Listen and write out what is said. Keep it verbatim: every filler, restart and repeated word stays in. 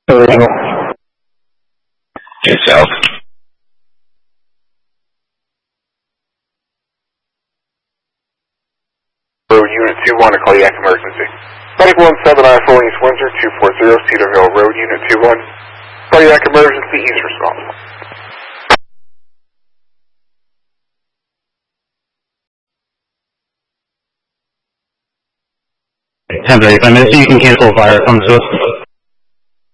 Illegal. Yourself. Road Unit two one, a cardiac emergency. Medic one seven I four East Windsor, two four zero, Cedarville Road, Unit two one. Cardiac emergency, east response. ten thirty-five minutes, so you can cancel fire, comes to us.